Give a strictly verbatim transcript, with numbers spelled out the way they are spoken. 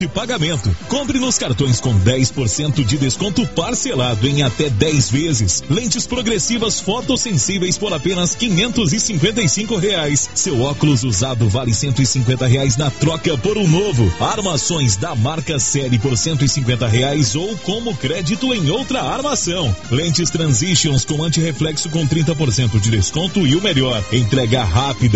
de pagamento. Compre nos cartões com dez por cento de desconto parcelado em até dez vezes. Lentes progressivas fotossensíveis por apenas quinhentos e cinquenta e cinco reais. Seu óculos usado vale cento e cinquenta reais na troca por um novo. Armações da marca Série por cento e cinquenta reais ou como crédito em outra armação. Lentes Transitions com antirreflexo com trinta por cento de desconto e o melhor, entrega rápida.